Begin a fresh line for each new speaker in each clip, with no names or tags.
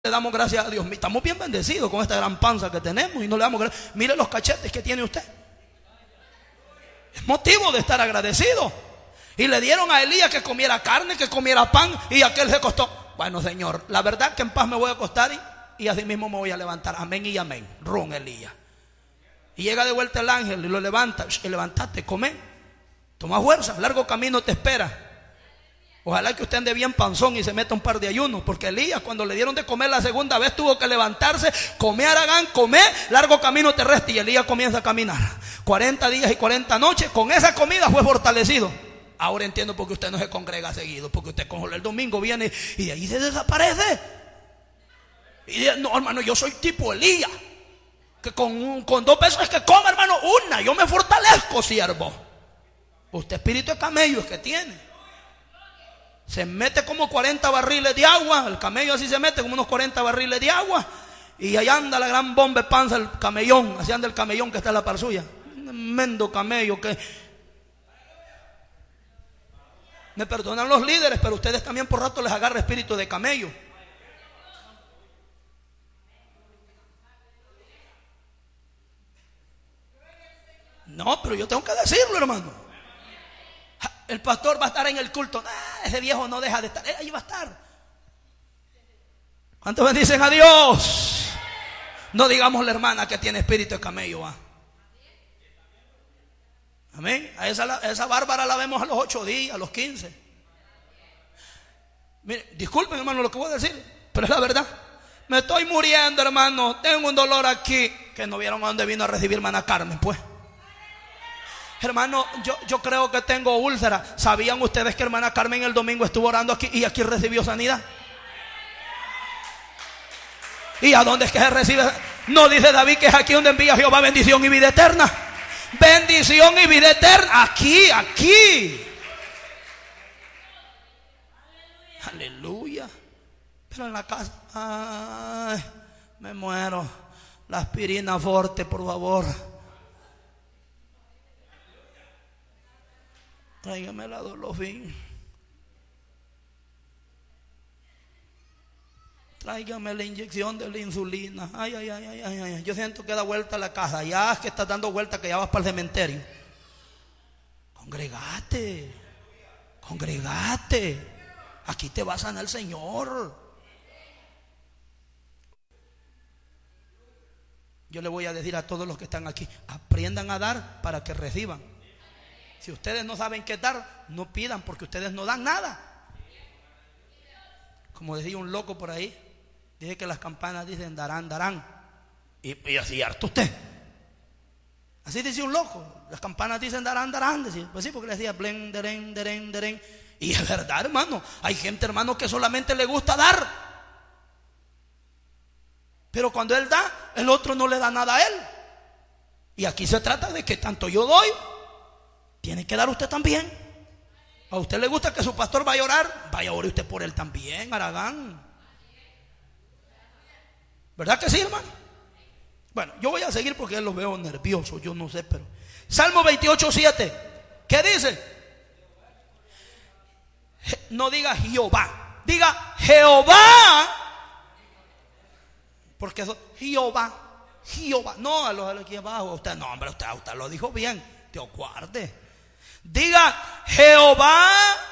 Le damos gracias a Dios. Estamos bien bendecidos con esta gran panza que tenemos y no le damos gracias. Mire los cachetes que tiene usted. Es motivo de estar agradecido. Y le dieron a Elías que comiera carne, que comiera pan, y aquel se acostó. Bueno, Señor, la verdad que en paz me voy a acostar y así mismo me voy a levantar. Amén y amén. Ron Elías. Y llega de vuelta el ángel y lo levanta. Y levantate, come. Toma fuerza, largo camino te espera. Ojalá que usted ande bien panzón y se meta un par de ayunos, porque Elías, cuando le dieron de comer la segunda vez, tuvo que levantarse, comer Aragán, comer, largo camino te resta. Y Elías comienza a caminar 40 días y 40 noches. Con esa comida fue fortalecido. Ahora entiendo por qué usted no se congrega seguido, porque usted con el domingo viene y de ahí se desaparece. Y dice, no, hermano, yo soy tipo Elías, que con 2 veces que come, hermano, una, yo me fortalezco, siervo. Usted espíritu de camello es que tiene. Se mete como 40 barriles de agua. El camello así se mete como unos 40 barriles de agua. Y allá anda la gran bomba de panza, el camellón. Así anda el camellón que está en la par suya. Un tremendo camello que... Me perdonan los líderes, pero ustedes también por rato les agarra espíritu de camello. No, pero yo tengo que decirlo, hermano. El pastor va a estar en el culto. Ese viejo no deja de estar. Ahí va a estar. ¿Cuántos bendicen a Dios? No digamos la hermana que tiene espíritu de camello. Amén. A esa bárbara la vemos a los 8 días, a los 15. Mire, disculpen, hermano, lo que voy a decir, pero es la verdad. Me estoy muriendo, hermano. Tengo un dolor aquí. Que no vieron a dónde vino a recibir hermana Carmen, pues. Hermano, yo creo que tengo úlcera. ¿Sabían ustedes que hermana Carmen el domingo estuvo orando aquí y aquí recibió sanidad? ¿Y a dónde es que se recibe? No dice David que es aquí donde envía Jehová bendición y vida eterna. Bendición y vida eterna. Aquí. Aleluya. Pero en la casa, ay, me muero. La aspirina forte, por favor. Tráigame la Dolofin. Tráigame la inyección de la insulina. Ay. Yo siento que da vuelta a la casa. Ya es que estás dando vuelta, que ya vas para el cementerio. Congregate. Aquí te va a sanar el Señor. Yo le voy a decir a todos los que están aquí: aprendan a dar para que reciban. Si ustedes no saben qué dar, no pidan, porque ustedes no dan nada. Como decía un loco por ahí, dice que las campanas dicen darán. Y así harto usted. Así decía un loco. Las campanas dicen darán. Decía. Pues sí, porque le decía blen, deren. Y es verdad, hermano. Hay gente, hermano, que solamente le gusta dar. Pero cuando él da, el otro no le da nada a él. Y aquí se trata de que tanto yo doy, tiene que dar usted también. A usted le gusta que su pastor vaya a orar, vaya a orar usted por él también, Aragán. ¿Verdad que sí, hermano? Bueno, yo voy a seguir porque ya los veo nerviosos, yo no sé, pero... Salmo 28:7, ¿qué dice? No diga Jehová, diga Jehová. Porque eso, Jehová. No, a los aquí abajo, usted no, hombre, usted lo dijo bien, Dios guarde. Diga Jehová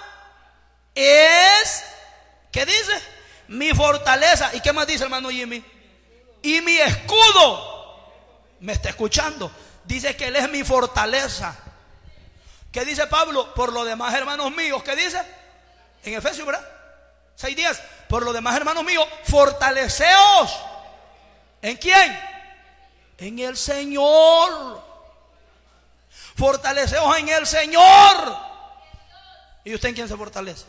es, ¿qué dice? Mi fortaleza. ¿Y qué más dice, hermano Jimmy? Y mi escudo. ¿Me está escuchando? Dice que él es mi fortaleza. ¿Qué dice Pablo? Por lo demás, hermanos míos, ¿qué dice? En Efesios, ¿verdad? 6:10. Por lo demás, hermanos míos, fortaleceos. ¿En quién? En el Señor. Fortaleceos en el Señor. ¿Y usted en quién se fortalece?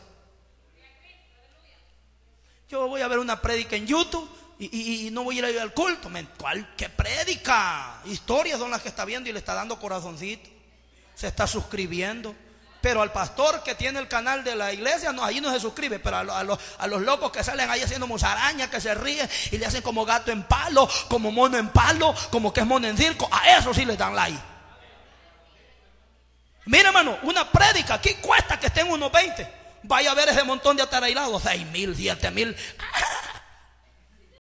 Yo voy a ver una prédica en YouTube y no voy a ir al culto. ¿Cuál? ¿Qué prédica? Historias son las que está viendo y le está dando corazoncito. Se está suscribiendo. Pero al pastor que tiene el canal de la iglesia, no, allí no se suscribe. Pero a los locos que salen ahí haciendo musaraña, que se ríen y le hacen como gato en palo, como mono en palo, como que es mono en circo, a eso sí les dan like. Mira, hermano, una prédica aquí cuesta que estén unos 20. Vaya a ver ese montón de atarailados, 6,000, 7,000.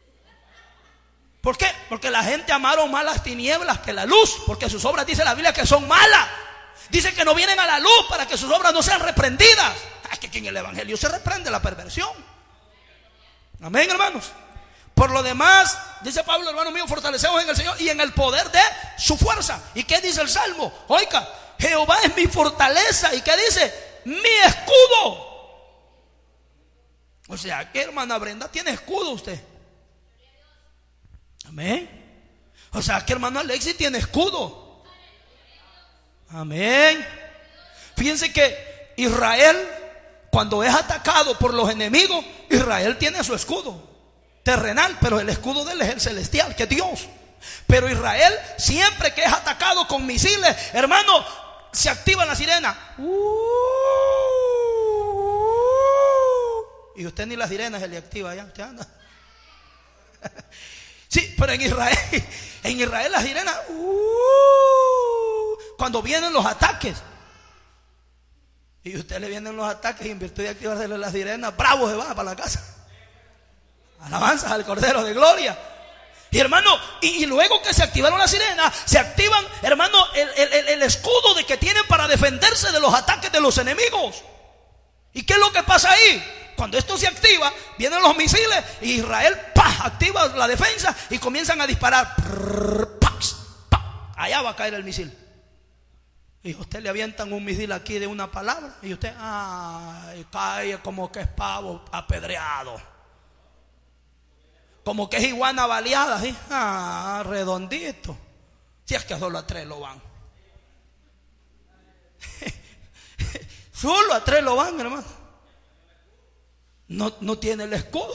¿Por qué? Porque la gente amaron más las tinieblas que la luz, porque sus obras, dice la Biblia, que son malas. Dice que no vienen a la luz para que sus obras no sean reprendidas. Es que en el evangelio se reprende la perversión. Amén, hermanos. Por lo demás, dice Pablo, hermano mío, fortalecemos en el Señor y en el poder de su fuerza. ¿Y qué dice el Salmo? Oiga, Jehová es mi fortaleza. ¿Y qué dice? Mi escudo. O sea, ¿qué, hermana Brenda? ¿Tiene escudo usted? Amén. O sea, ¿qué, hermano Alexis? ¿Tiene escudo? Amén. Fíjense que Israel, cuando es atacado por los enemigos, Israel tiene su escudo terrenal, pero el escudo de él es el celestial, que es Dios. Pero Israel, siempre que es atacado con misiles, hermano, se activa la sirena. Y usted ni la sirena se le activa ya, usted anda. Sí, pero en Israel la sirena, cuando vienen los ataques, y a usted le vienen los ataques y en virtud de activarse la sirena, bravo se va para la casa. Alabanzas al Cordero de Gloria. Y hermano, y luego que se activaron las sirenas, se activan, hermano, el escudo de que tienen para defenderse de los ataques de los enemigos. ¿Y qué es lo que pasa ahí? Cuando esto se activa, vienen los misiles y Israel activa la defensa y comienzan a disparar. Allá va a caer el misil. Y a usted le avientan un misil aquí de una palabra y usted cae como que es pavo apedreado. Como que es iguana baleada, ¿sí? Redondito. Si es que solo a 3 lo van. Solo a 3 lo van, hermano. No tiene el escudo.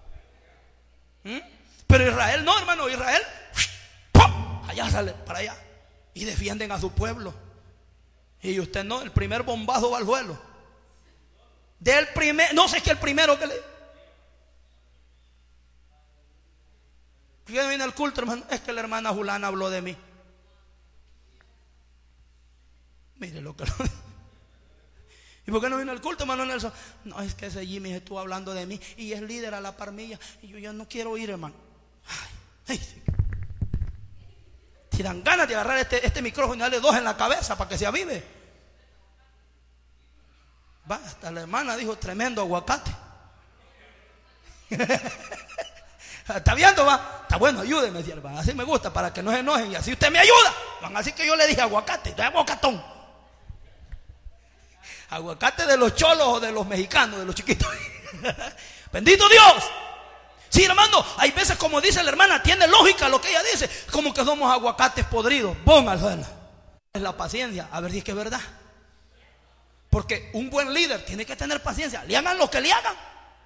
Pero Israel no, hermano. Israel, ¡pum! Allá sale, para allá. Y defienden a su pueblo. Y usted no, el primer bombazo va al suelo. No sé, es que el primero que le... ¿Quién viene al culto, hermano? Es que la hermana Julana habló de mí. Mire lo que lo... ¿Y por qué no vino al culto, hermano Nelson? No, es que ese Jimmy estuvo hablando de mí y es líder a la par mía y yo ya no quiero ir, hermano. Sí. Si dan ganas de agarrar este micrófono y darle 2 en la cabeza para que se avive. Va, hasta la hermana dijo tremendo aguacate. ¿Está viendo? Va, está bueno, ayúdeme, sierva. Así me gusta, para que no se enojen y así usted me ayuda. Van así que yo le dije aguacate, no es aguacatón. Aguacate de los cholos o de los mexicanos, de los chiquitos. Bendito Dios. Sí, hermano, hay veces, como dice la hermana, tiene lógica lo que ella dice, como que somos aguacates podridos. Póngalo. Es la paciencia, a ver si es que es verdad. Porque un buen líder tiene que tener paciencia. Le hagan lo que le hagan.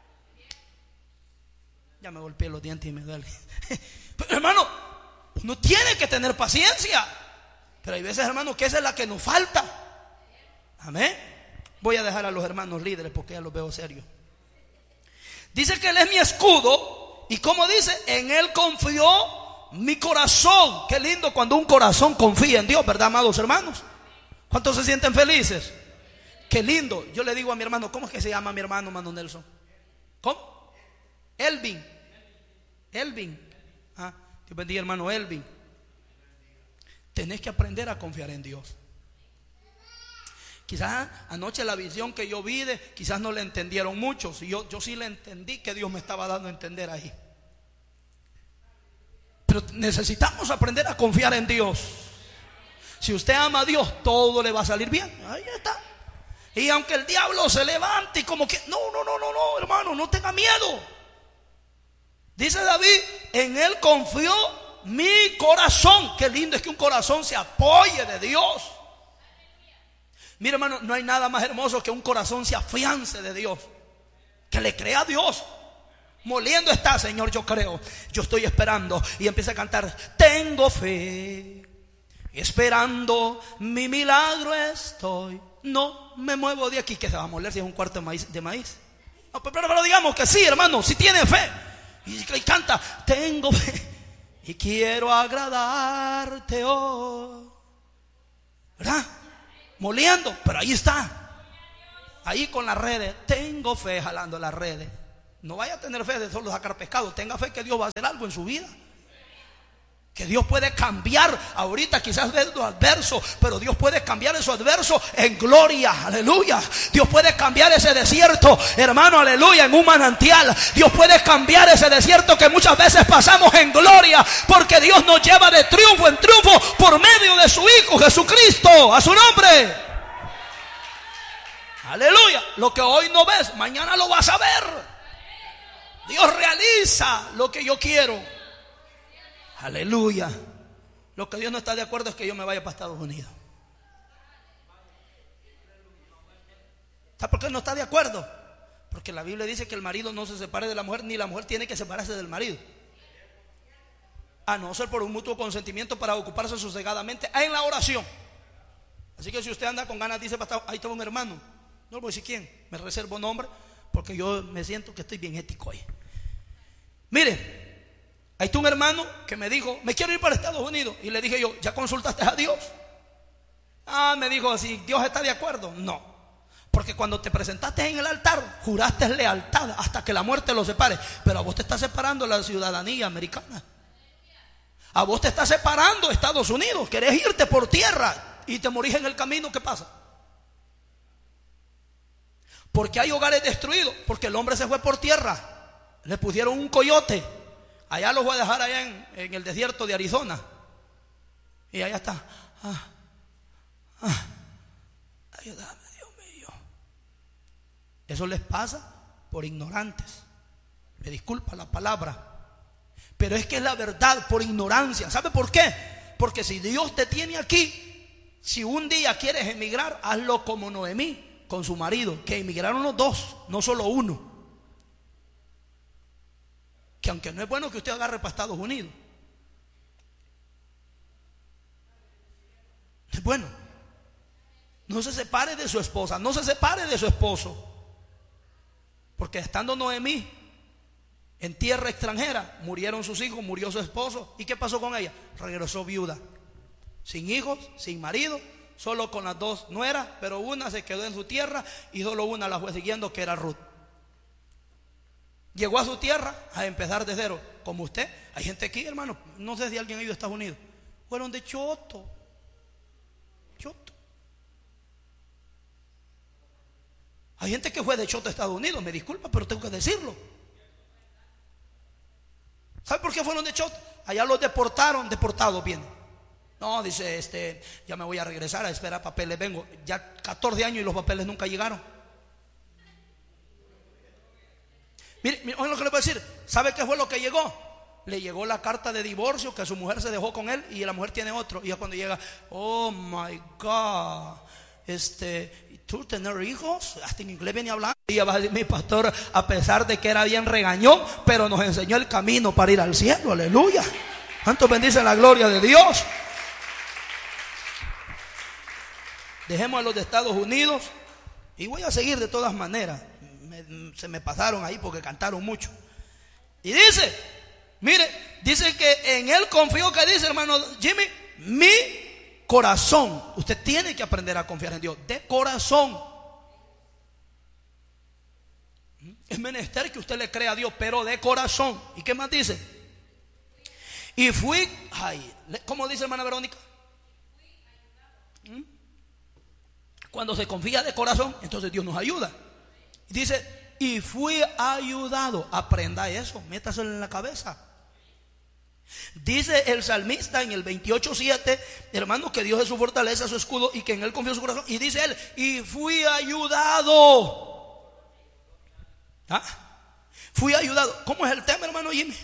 Ya me golpeé los dientes y me duele. Pero, hermano, uno tiene que tener paciencia. Pero hay veces, hermano, que esa es la que nos falta. Amén. Voy a dejar a los hermanos líderes porque ya los veo serios. Dice que Él es mi escudo. Y como dice, en Él confió mi corazón. Qué lindo cuando un corazón confía en Dios, ¿verdad, amados hermanos? ¿Cuántos se sienten felices? Qué lindo. Yo le digo a mi hermano, ¿cómo es que se llama mi hermano, hermano Nelson? ¿Cómo? Elvin. Dios bendiga, hermano Elvin. Tenés que aprender a confiar en Dios. Quizás anoche la visión que yo vi, quizás no le entendieron mucho. Yo sí le entendí que Dios me estaba dando a entender ahí. Pero necesitamos aprender a confiar en Dios. Si usted ama a Dios, todo le va a salir bien. Ahí está. Y aunque el diablo se levante y como que no, hermano, no tenga miedo. Dice David, en Él confió mi corazón. Qué lindo es que un corazón se apoye de Dios. Mira, hermano, no hay nada más hermoso que un corazón se afiance de Dios, que le crea a Dios. Moliendo está, Señor, yo creo, yo estoy esperando. Y empieza a cantar, tengo fe, esperando mi milagro estoy. No me muevo de aquí. Que se va a moler si es un cuarto de maíz. No, pero digamos que sí, hermano, si tiene fe. Y canta, tengo fe y quiero agradarte hoy. ¿Verdad? Moliendo, pero ahí está. Ahí con las redes. Tengo fe jalando las redes. No vaya a tener fe de solo sacar pescado. Tenga fe que Dios va a hacer algo en su vida. Que Dios puede cambiar ahorita quizás de lo adverso, pero Dios puede cambiar eso adverso en gloria, aleluya. Dios puede cambiar ese desierto, hermano, aleluya, en un manantial. Dios puede cambiar ese desierto que muchas veces pasamos en gloria, porque Dios nos lleva de triunfo en triunfo por medio de su Hijo Jesucristo, a su nombre. Aleluya. Lo que hoy no ves, mañana lo vas a ver. Dios realiza lo que yo quiero. Aleluya. Lo que Dios no está de acuerdo es que yo me vaya para Estados Unidos. ¿Sabe por qué no está de acuerdo? Porque la Biblia dice que el marido no se separe de la mujer, ni la mujer tiene que separarse del marido, a no ser por un mutuo consentimiento para ocuparse sosegadamente en la oración. Así que si usted anda con ganas, dice, pastor, ahí está un hermano, no le voy a decir quién, me reservo nombre, porque yo me siento que estoy bien ético hoy. Mire, ahí está un hermano que me dijo, me quiero ir para Estados Unidos. Y le dije yo, ¿ya consultaste a Dios? Me dijo, si Dios está de acuerdo. No, porque cuando te presentaste en el altar, juraste lealtad hasta que la muerte lo separe. Pero a vos te está separando la ciudadanía americana. A vos te está separando Estados Unidos. Querés irte por tierra y te morís en el camino. ¿Qué pasa? Porque hay hogares destruidos, porque el hombre se fue por tierra, le pusieron un coyote. Allá los voy a dejar allá en el desierto de Arizona. Y allá está. Ayúdame, Dios mío. Eso les pasa por ignorantes. Me disculpa la palabra, pero es que es la verdad, por ignorancia. ¿Sabe por qué? Porque si Dios te tiene aquí, si un día quieres emigrar, hazlo como Noemí con su marido, que emigraron los dos, no solo uno. Que aunque no es bueno que usted agarre para Estados Unidos, es bueno. No se separe de su esposa, no se separe de su esposo. Porque estando Noemí en tierra extranjera, murieron sus hijos, murió su esposo. ¿Y qué pasó con ella? Regresó viuda, sin hijos, sin marido, solo con las dos nueras, pero una se quedó en su tierra y solo una la fue siguiendo, que era Ruth. Llegó a su tierra a empezar de cero. Como usted, hay gente aquí, hermano, no sé si alguien ha ido a Estados Unidos, fueron de Choto. Hay gente que fue de Choto a Estados Unidos, me disculpa, pero tengo que decirlo. ¿Sabe por qué fueron de Choto? Allá los deportados bien. No, dice, ya me voy a regresar a esperar papeles, vengo ya 14 años y los papeles nunca llegaron. Mire, oigan lo que le voy a decir. ¿Sabe qué fue lo que llegó? Le llegó la carta de divorcio, que su mujer se dejó con él y la mujer tiene otro. Y ya cuando llega, oh my God, ¿tú tener hijos? Hasta en inglés venía hablando. Y ella va a decir, mi pastor, a pesar de que era bien regañón, pero nos enseñó el camino para ir al cielo, aleluya. ¿Cuántos bendicen la gloria de Dios? Dejemos a los de Estados Unidos. Y voy a seguir de todas maneras. Se me pasaron ahí porque cantaron mucho. Y dice, mire, dice que en él confío, que dice, hermano Jimmy, mi corazón. Usted tiene que aprender a confiar en Dios de corazón. Es menester que usted le crea a Dios, pero de corazón. ¿Y qué más dice? Y fui, ¿cómo dice, hermana Verónica? Cuando se confía de corazón, entonces Dios nos ayuda. Dice, y fui ayudado. Aprenda eso, métaselo en la cabeza. Dice el salmista en el 28:7, hermano, que Dios es su fortaleza, su escudo, y que en él confió su corazón. Y dice él, y fui ayudado. Fui ayudado. ¿Cómo es el tema, hermano Jimmy?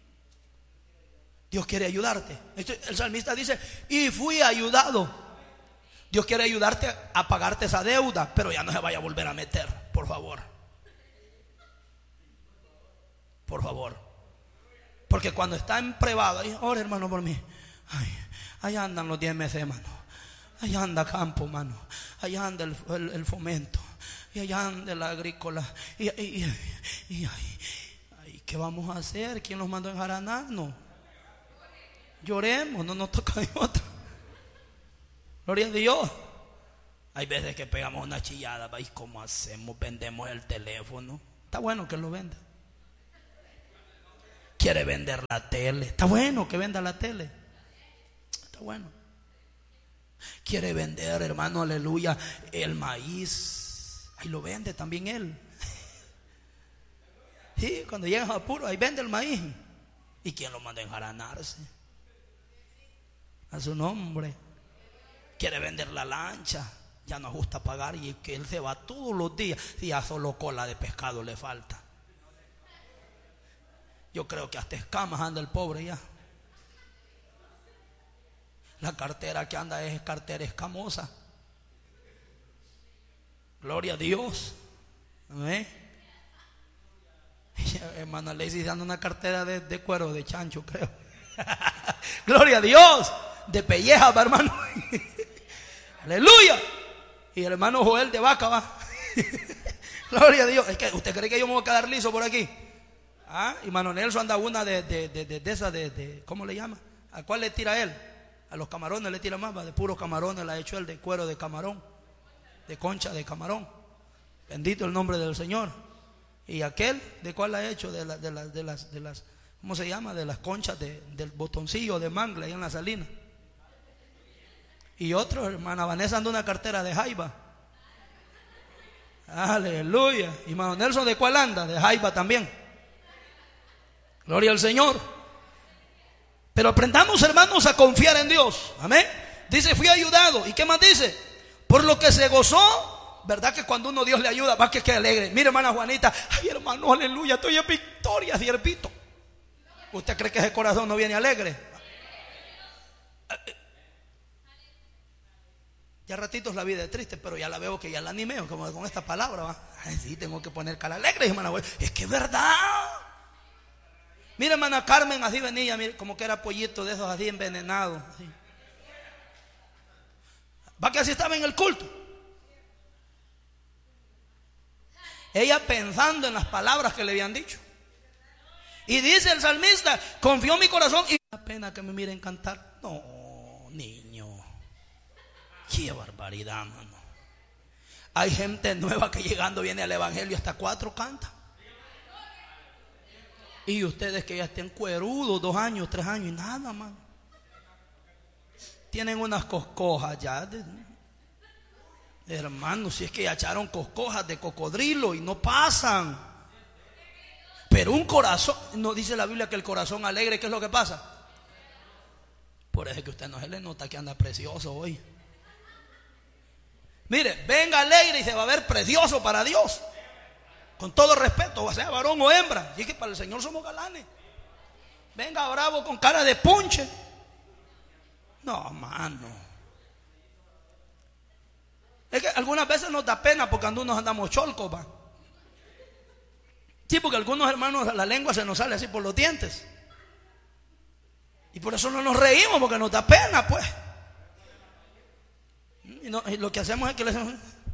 Dios quiere ayudarte. El salmista dice, y fui ayudado. Dios quiere ayudarte a pagarte esa deuda, pero ya no se vaya a volver a meter, por favor. Por favor. Porque cuando está en privado, ora, hermano, por mí. Allá andan los 10 meses, hermano. Allá anda campo, hermano. Allá anda el fomento. Y allá anda la agrícola. Y ¿qué vamos a hacer? ¿Quién nos mandó a enjaranarnos? Lloremos, no nos toca de otra. Gloria a Dios. Hay veces que pegamos una chillada. ¿Y cómo hacemos? Vendemos el teléfono. Está bueno que lo venda. Quiere vender la tele. Está bueno que venda la tele. está bueno. Quiere vender, hermano, aleluya, el maíz. Ahí lo vende también él. Sí, cuando llegas a apuro, ahí vende el maíz. ¿Y quién lo manda a enjaranarse? A su nombre. Quiere vender la lancha. Ya no gusta pagar y que él se va todos los días. Y ya solo cola de pescado le falta. Yo creo que hasta escamas anda el pobre ya. La cartera que anda es cartera escamosa. Gloria a Dios. ¿Eh? Hermana Lacey anda una cartera de cuero de chancho, creo. Gloria a Dios. De pelleja, va, hermano. Aleluya. Y el hermano Joel de vaca, va. Gloria a Dios. Es que ¿usted cree que yo me voy a quedar liso por aquí? ¿Ah? Y Mano Nelson anda una de esa ¿cómo le llama? ¿A cuál le tira él? A los camarones le tira más, va, de puros camarones la ha hecho él, de cuero de camarón, de concha de camarón. Bendito el nombre del Señor. Y aquel, ¿de cuál la ha hecho? De las ¿cómo se llama? De las conchas del botoncillo de mangle ahí en la salina. Y otro, hermana Vanessa anda una cartera de jaiba. Aleluya. Y Mano Nelson, ¿de cuál anda? De jaiba también. Gloria al Señor. Pero aprendamos, hermanos, a confiar en Dios. Amén. Dice, fui ayudado. ¿Y qué más dice? Por lo que se gozó. ¿Verdad que cuando uno Dios le ayuda, va que alegre? Mire, hermana Juanita, ay, hermano, aleluya, estoy en victoria, siervito. ¿Usted cree que ese corazón no viene alegre? Ya ratitos la vida es triste, pero ya la veo que ya la animeo, como con esta palabra, ¿va? Ay, sí, tengo que poner cara alegre, hermana. Es que es verdad. Mira, hermana Carmen, así venía, mira, como que era pollito de esos así envenenados. Así. Va que así estaba en el culto. Ella pensando en las palabras que le habían dicho. Y dice el salmista, confió mi corazón y la pena que me miren cantar. No, niño. Qué barbaridad, mano. Hay gente nueva que llegando viene al evangelio, hasta 4 canta. Y ustedes que ya estén cuerudos 2 años, 3 años y nada más. Tienen unas coscojas ya. Hermanos, si es que ya echaron coscojas de cocodrilo y no pasan. Pero un corazón, no dice la Biblia que el corazón alegre, ¿qué es lo que pasa? Por eso es que usted no se le nota que anda precioso hoy. Mire, venga alegre y se va a ver precioso para Dios. Con todo respeto, sea varón o hembra. Y es que para el Señor somos galanes. Venga bravo con cara de punche. No, mano. Es que algunas veces nos da pena porque algunos andamos cholcos, va. Sí, porque algunos hermanos la lengua se nos sale así por los dientes. Y por eso no nos reímos, porque nos da pena, pues. Y lo que hacemos es que le hacemos.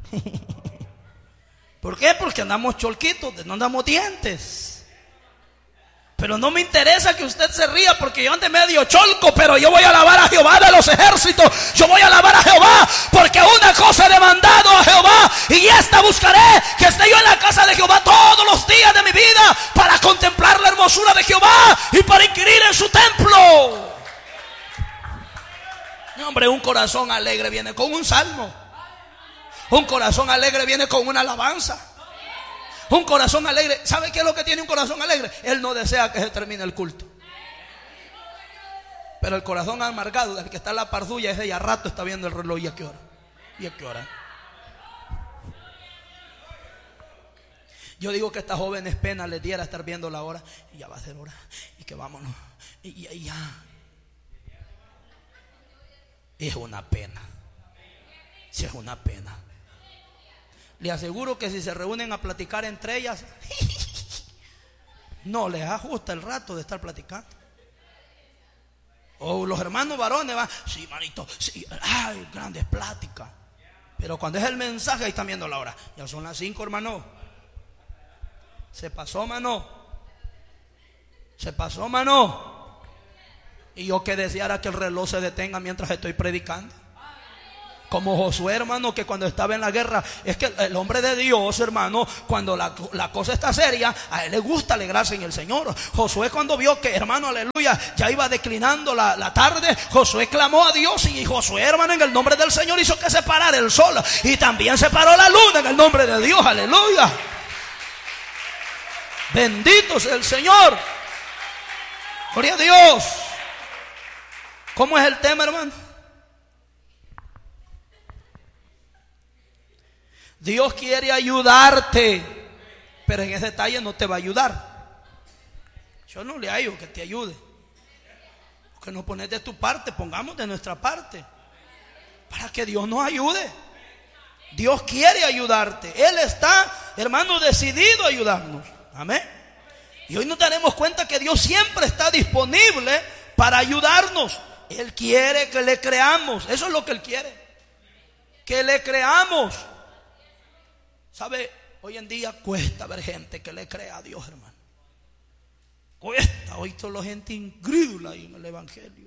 ¿Por qué? Porque andamos cholquitos, no andamos dientes. Pero no me interesa que usted se ría porque yo ande medio cholco, pero yo voy a alabar a Jehová de los ejércitos. Yo voy a alabar a Jehová porque una cosa he demandado a Jehová y esta buscaré, que esté yo en la casa de Jehová todos los días de mi vida para contemplar la hermosura de Jehová y para inquirir en su templo. No, hombre, un corazón alegre viene con un salmo. Un corazón alegre viene con una alabanza. Un corazón alegre, ¿sabe qué es lo que tiene un corazón alegre? Él no desea que se termine el culto. Pero el corazón amargado, del que está en la pardulla, ese ya rato está viendo el reloj. ¿Y a qué hora? ¿Y a qué hora? Yo digo que a estas jóvenes pena les diera estar viendo la hora. Y ya va a ser hora. Y que vámonos. Y ya. Es una pena. Sí, es una pena. Le aseguro que si se reúnen a platicar entre ellas, no les ajusta el rato de estar platicando. O los hermanos varones van, sí, manito, sí, ay, grandes pláticas. Pero cuando es el mensaje, ahí están viendo la hora. Ya son las 5, hermano. Se pasó, mano. Se pasó, mano. Y yo que deseara que el reloj se detenga mientras estoy predicando. Como Josué, hermano, que cuando estaba en la guerra, es que el hombre de Dios, hermano, cuando la cosa está seria, a él le gusta alegrarse en el Señor. Josué, cuando vio que, hermano, aleluya, ya iba declinando la tarde, Josué clamó a Dios, y Josué, hermano, en el nombre del Señor hizo que se parara el sol, y también se paró la luna en el nombre de Dios. Aleluya. Bendito sea el Señor. Gloria a Dios. ¿Cómo es el tema, hermano? Dios quiere ayudarte, pero en ese detalle no te va a ayudar. Yo no le hallo que te ayude. Porque no pones de tu parte, pongamos de nuestra parte, para que Dios nos ayude. Dios quiere ayudarte. Él está, hermano, decidido a ayudarnos. Amén. Y hoy nos daremos cuenta que Dios siempre está disponible para ayudarnos. Él quiere que le creamos. Eso es lo que Él quiere, que le creamos. ¿Sabe? Hoy en día cuesta ver gente que le crea a Dios, hermano. Cuesta. Hoy toda la gente incrédula ahí en el evangelio.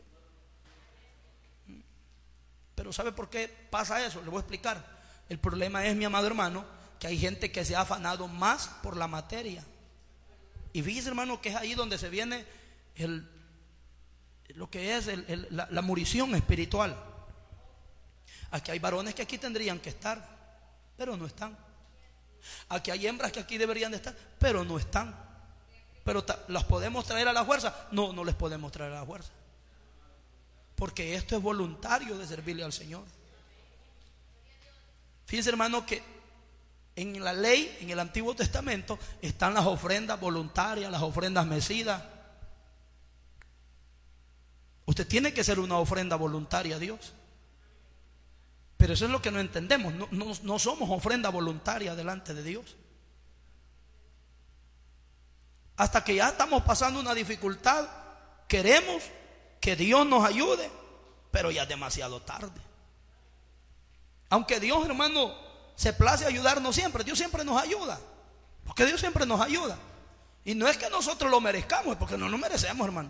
Pero ¿sabe por qué pasa eso? Le voy a explicar. El problema es, mi amado hermano, que hay gente que se ha afanado más por la materia. Y fíjese, hermano, que es ahí donde se viene lo que es la murición espiritual. Aquí hay varones que aquí tendrían que estar, pero no están. Aquí hay hembras que aquí deberían de estar, pero no están. Pero ¿las podemos traer a la fuerza? No, no les podemos traer a la fuerza, porque esto es voluntario de servirle al Señor. Fíjense, hermano, que en la ley, en el Antiguo Testamento, están las ofrendas voluntarias, las ofrendas mecidas. Usted tiene que ser una ofrenda voluntaria a Dios. Pero eso es lo que no entendemos. No somos ofrenda voluntaria delante de Dios. Hasta que ya estamos pasando una dificultad, queremos que Dios nos ayude, pero ya es demasiado tarde. Aunque Dios, hermano, se place ayudarnos siempre, Dios siempre nos ayuda, porque Dios siempre nos ayuda. Y no es que nosotros lo merezcamos, es porque no lo merecemos, hermano.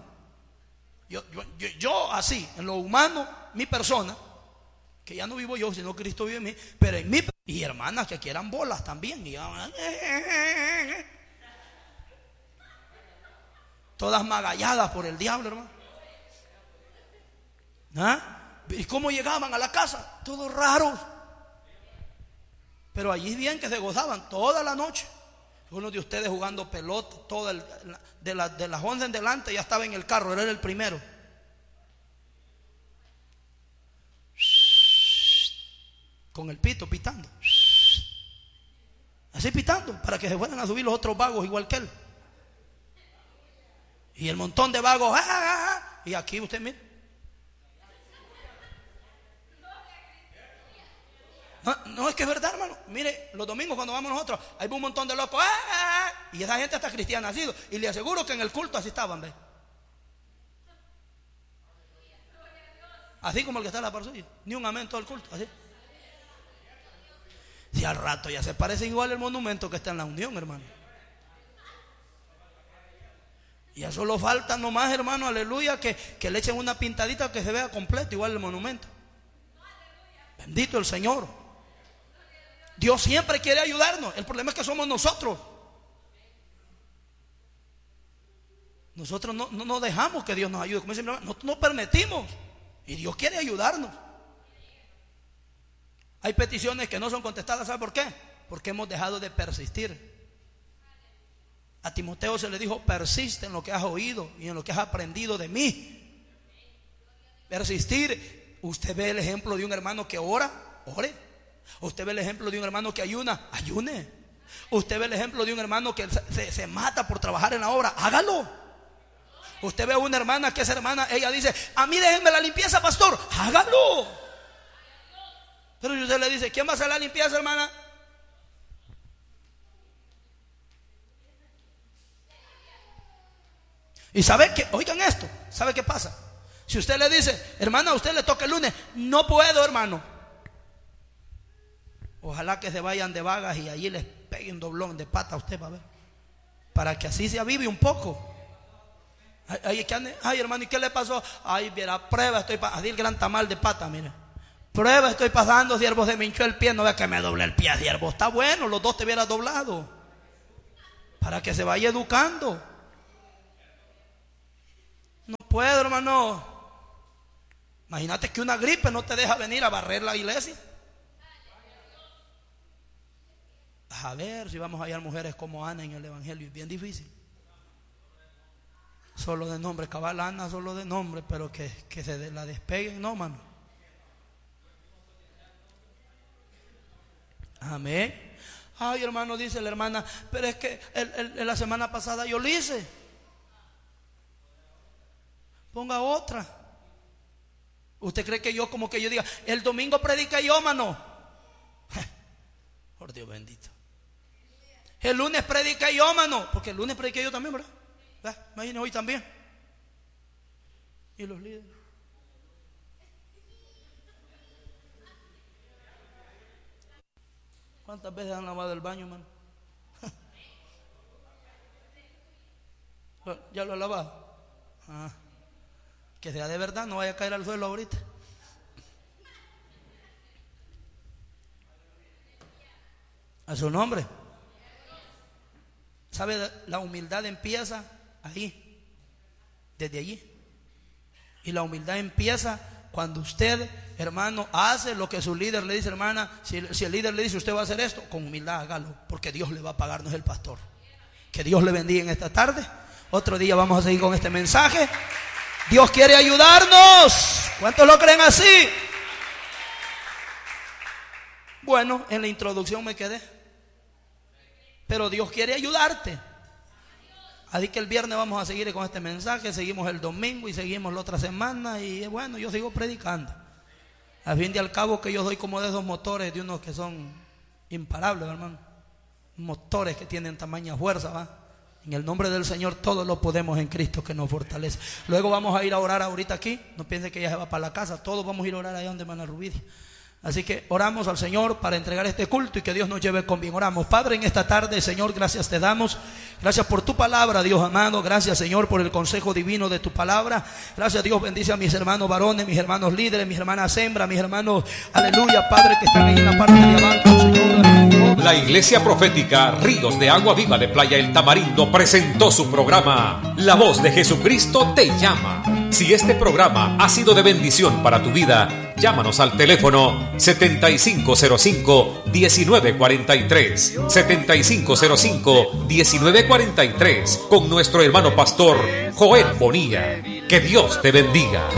Yo así, en lo humano, mi persona, que ya no vivo yo, sino Cristo vive en mí, pero en mí, y hermanas que quieran bolas también, y todas magalladas por el diablo, hermano. ¿Ah? ¿Y cómo llegaban a la casa? Todos raros. Pero allí bien que se gozaban toda la noche. Uno de ustedes jugando pelota, de las 11 en delante ya estaba en el carro, era el primero. Con el pito pitando, así pitando, para que se fueran a subir los otros vagos igual que él. Y el montón de vagos, y aquí usted mire. No, es que es verdad, hermano. Mire, los domingos cuando vamos nosotros, hay un montón de locos, y esa gente está cristiana, nacido. Y le aseguro que en el culto así estaban, ¿ve? Así como el que está en la par suya, ni un amén todo el culto, así. Si al rato ya se parece igual el monumento que está en la Unión, hermano. Y a solo falta nomás, hermano, aleluya, que le echen una pintadita que se vea completo igual el monumento. Bendito el Señor. Dios siempre quiere ayudarnos. El problema es que somos nosotros. Nosotros no dejamos que Dios nos ayude. Como dice mi hermano, no permitimos. Y Dios quiere ayudarnos. Hay peticiones que no son contestadas. ¿Sabe por qué? Porque hemos dejado de persistir. A Timoteo se le dijo: persiste en lo que has oído y en lo que has aprendido de mí. Persistir. Usted ve el ejemplo de un hermano que ora, ore. Usted ve el ejemplo de un hermano que ayuna, ayune. Usted ve el ejemplo de un hermano que se mata por trabajar en la obra, hágalo. Usted ve a una hermana que esa hermana, ella dice: a mí déjenme la limpieza, pastor, hágalo. Pero usted le dice: ¿quién va a hacer la limpieza, hermana? Y sabe que, oigan esto, ¿sabe qué pasa? Si usted le dice: hermana, a usted le toca el lunes, no puedo, hermano. Ojalá que se vayan de vagas y allí les pegue un doblón de pata a usted, va a ver, para que así se avive un poco. Ay, hermano, ¿y qué le pasó? Ay, viera, prueba, estoy así el gran tamal de pata, mire. Prueba estoy pasando, siervo, se me hinchó el pie. No ve que me doble el pie, siervo. Está bueno, los dos te hubieras doblado. Para que se vaya educando. No puedo, hermano. Imagínate que una gripe no te deja venir a barrer la iglesia. A ver si vamos a hallar mujeres como Ana en el evangelio. Es bien difícil. Solo de nombre, cabal Ana, solo de nombre, pero que se la despeguen, no, mano. Amén. Ay, hermano, dice la hermana, pero es que la semana pasada yo lo hice. Ponga otra. ¿Usted cree que yo como que yo diga, el domingo predica yo, mano? Por Dios bendito. El lunes predica yo, mano. Porque el lunes prediqué yo también, ¿verdad? Imagínense hoy también. Y los líderes. ¿Cuántas veces han lavado el baño, mano? ¿Ya lo ha lavado? Que sea de verdad, no vaya a caer al suelo ahorita. A su nombre. ¿Sabe? La humildad empieza ahí, desde allí. Y la humildad empieza cuando usted, hermano, hace lo que su líder le dice, hermana. Si el líder le dice, usted va a hacer esto, con humildad hágalo, porque Dios le va a pagar, no es el pastor. Que Dios le bendiga en esta tarde. Otro día vamos a seguir con este mensaje. Dios quiere ayudarnos. ¿Cuántos lo creen así? Bueno, en la introducción me quedé. Pero Dios quiere ayudarte. Así que el viernes vamos a seguir con este mensaje. Seguimos el domingo y seguimos la otra semana. Y bueno, yo sigo predicando. Al fin y al cabo que yo doy como de esos motores, de unos que son imparables, hermano. Motores que tienen tamaña fuerza, ¿va? En el nombre del Señor todo lo podemos en Cristo que nos fortalece. Luego vamos a ir a orar ahorita aquí. No piense que ella se va para la casa. Todos vamos a ir a orar allá donde hermana Rubidia. Así que oramos al Señor para entregar este culto y que Dios nos lleve con bien. Oramos. Padre, en esta tarde, Señor, gracias te damos. Gracias por tu palabra, Dios amado. Gracias, Señor, por el consejo divino de tu palabra. Gracias, Dios, bendice a mis hermanos varones, mis hermanos líderes, mis hermanas hembras, mis hermanos, aleluya, Padre, que están ahí en la parte de abajo, Señor.
La Iglesia Profética Ríos de Agua Viva de Playa El Tamarindo presentó su programa La Voz de Jesucristo te llama. Si este programa ha sido de bendición para tu vida, llámanos al teléfono 7505-1943 7505-1943 con nuestro hermano pastor Joel Bonilla. Que Dios te bendiga.